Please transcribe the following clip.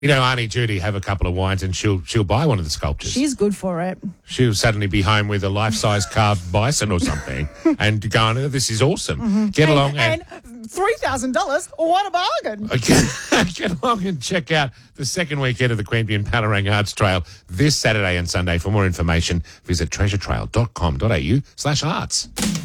You know, Auntie Judy have a couple of wines and she'll buy one of the sculptures. She's good for it. She'll suddenly be home with a life-size carved bison or something and going, oh, this is awesome. Mm-hmm. Get along and $3,000. What a bargain. Get along and check out the second weekend of the Queanbeyan Panorang Arts Trail this Saturday and Sunday. For more information, visit treasuretrail.com.au/arts.